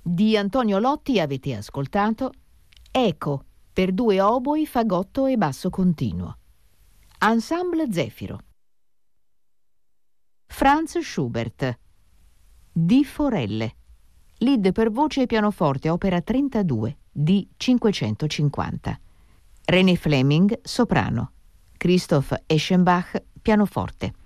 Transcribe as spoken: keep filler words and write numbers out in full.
Di Antonio Lotti avete ascoltato Eco per due oboi, fagotto e basso continuo. Ensemble Zefiro. Franz Schubert. Di Forelle. Lead per voce e pianoforte, opera trentadue, D cinquecentocinquanta. René Fleming, soprano. Christoph Eschenbach, pianoforte.